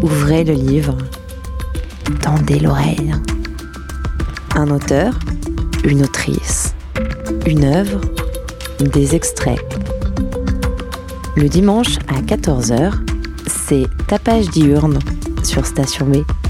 Ouvrez le livre, tendez l'oreille. Un auteur, une autrice, une œuvre, des extraits. Le dimanche à 14h, c'est Tapage diurne sur Station B.